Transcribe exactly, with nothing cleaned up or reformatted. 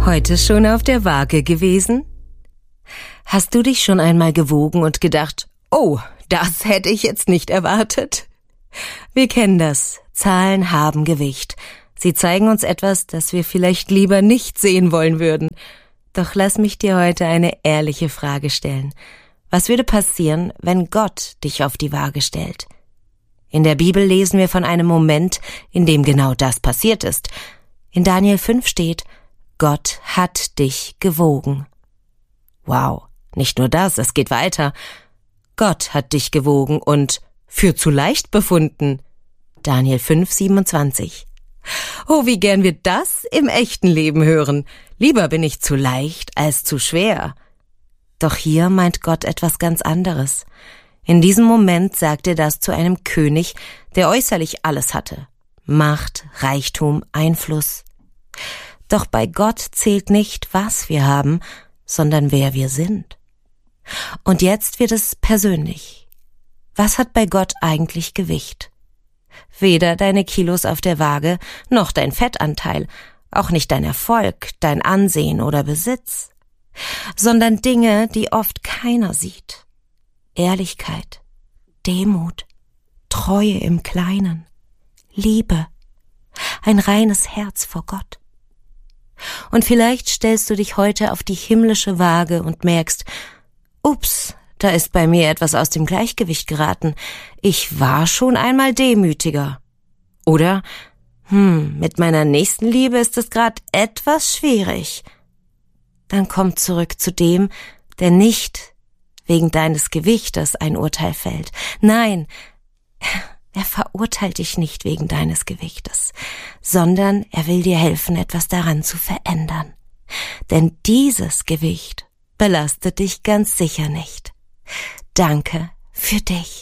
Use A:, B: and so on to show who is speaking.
A: Heute schon auf der Waage gewesen? Hast du dich schon einmal gewogen und gedacht, oh, das hätte ich jetzt nicht erwartet? Wir kennen das. Zahlen haben Gewicht. Sie zeigen uns etwas, das wir vielleicht lieber nicht sehen wollen würden. Doch lass mich dir heute eine ehrliche Frage stellen. Was würde passieren, wenn Gott dich auf die Waage stellt? In der Bibel lesen wir von einem Moment, in dem genau das passiert ist. In Daniel fünf steht, Gott hat dich gewogen. Wow, nicht nur das, es geht weiter. Gott hat dich gewogen und für zu leicht befunden. Daniel fünf, siebenundzwanzig. Oh, wie gern wir das im echten Leben hören. Lieber bin ich zu leicht als zu schwer. Doch hier meint Gott etwas ganz anderes. In diesem Moment sagt er das zu einem König, der äußerlich alles hatte. Macht, Reichtum, Einfluss. Doch bei Gott zählt nicht, was wir haben, sondern wer wir sind. Und jetzt wird es persönlich. Was hat bei Gott eigentlich Gewicht? Weder deine Kilos auf der Waage, noch dein Fettanteil, auch nicht dein Erfolg, dein Ansehen oder Besitz, sondern Dinge, die oft keiner sieht. Ehrlichkeit, Demut, Treue im Kleinen, Liebe, ein reines Herz vor Gott. Und vielleicht stellst du dich heute auf die himmlische Waage und merkst, ups, da ist bei mir etwas aus dem Gleichgewicht geraten. Ich war schon einmal demütiger. Oder, hm, mit meiner Nächstenliebe ist es gerade etwas schwierig. Dann komm zurück zu dem, der nicht wegen deines Gewichtes ein Urteil fällt. Nein, er verurteilt dich nicht wegen deines Gewichtes, sondern er will dir helfen, etwas daran zu verändern. Denn dieses Gewicht belastet dich ganz sicher nicht. Danke für dich.